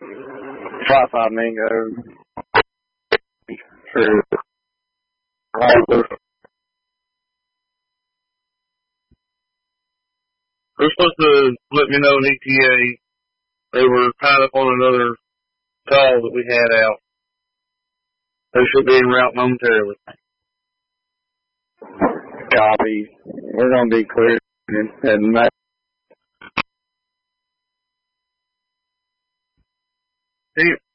Wi-Fi Mingo. For they're supposed to let me know in ETA. They were tied up on another call that we had out. They should be en route momentarily. Copy. We're going to be clear and Hey,